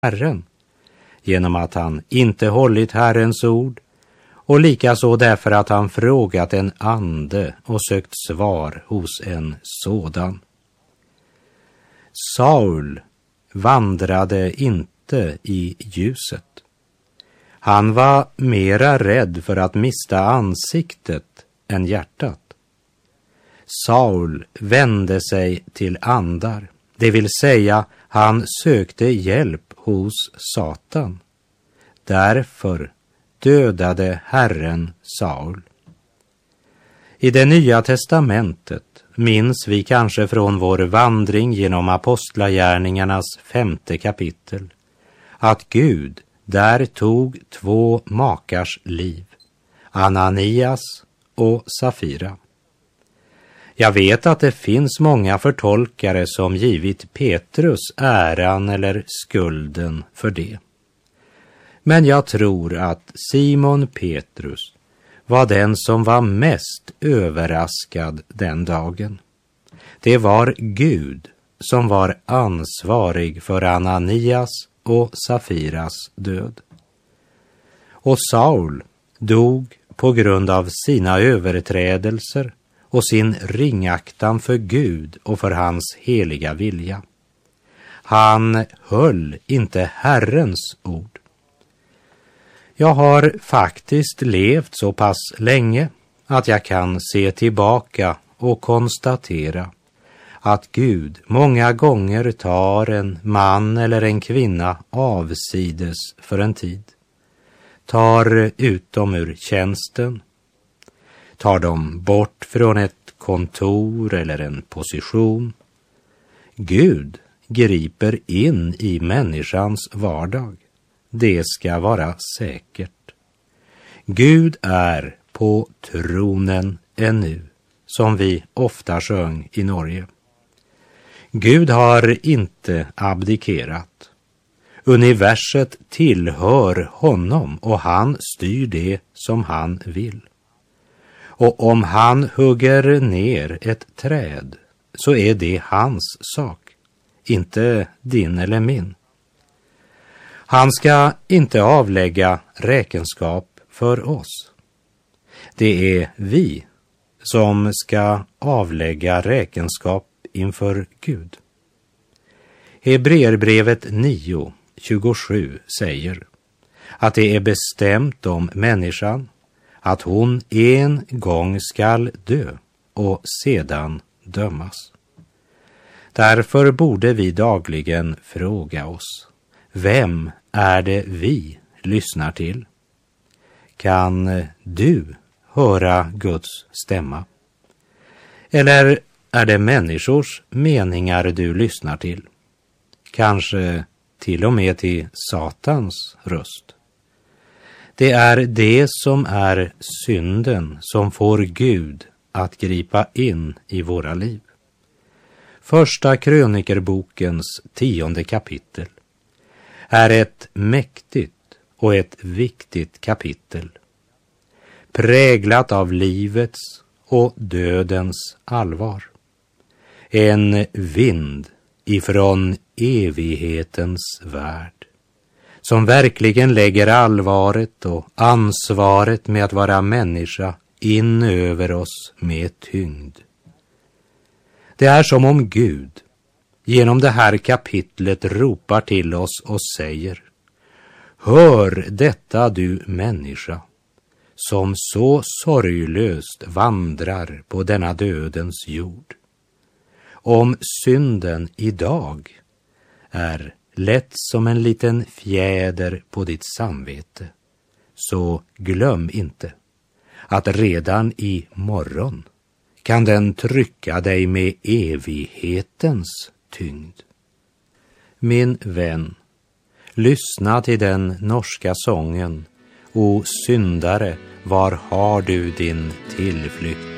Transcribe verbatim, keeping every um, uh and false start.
Herren, genom att han inte hållit Herrens ord, och likaså därför att han frågat en ande och sökt svar hos en sådan. Saul vandrade inte i ljuset. Han var mera rädd för att mista ansiktet än hjärtat. Saul vände sig till andar, det vill säga han sökte hjälp hos Satan. Därför dödade Herren Saul. I det nya testamentet minns vi kanske från vår vandring genom apostlagärningarnas femte kapitel att Gud där tog två makars liv, Ananias och Safira. Jag vet att det finns många förtolkare som givit Petrus äran eller skulden för det. Men jag tror att Simon Petrus var den som var mest överraskad den dagen. Det var Gud som var ansvarig för Ananias och Safiras död. Och Saul dog på grund av sina överträdelser och sin ringaktan för Gud och för hans heliga vilja. Han höll inte Herrens ord. Jag har faktiskt levt så pass länge att jag kan se tillbaka och konstatera att Gud många gånger tar en man eller en kvinna avsides för en tid, tar ut dem ur tjänsten, tar dem bort från ett kontor eller en position. Gud griper in i människans vardag. Det ska vara säkert. Gud är på tronen ännu, som vi ofta sjöng i Norge. Gud har inte abdikerat. Universet tillhör honom och han styr det som han vill. Och om han hugger ner ett träd så är det hans sak, inte din eller min. Han ska inte avlägga räkenskap för oss. Det är vi som ska avlägga räkenskap inför Gud. Hebreerbrevet nio tjugosju säger att det är bestämt om människan att hon en gång skall dö och sedan dömas. Därför borde vi dagligen fråga oss: vem är det vi lyssnar till? Kan du höra Guds stämma? Eller är det människors meningar du lyssnar till? Kanske till och med till Satans röst. Det är det som är synden som får Gud att gripa in i våra liv. Första krönikerbokens tionde kapitel är ett mäktigt och ett viktigt kapitel, präglat av livets och dödens allvar. En vind ifrån evighetens värld, som verkligen lägger allvaret och ansvaret med att vara människa in över oss med tyngd. Det är som om Gud genom det här kapitlet ropar till oss och säger: hör detta du människa, som så sorglöst vandrar på denna dödens jord. Om synden idag är lätt som en liten fjäder på ditt samvete, så glöm inte att redan i morgon kan den trycka dig med evighetens tyngd. Min vän, lyssna till den norska sången: O syndare, var har du din tillflykt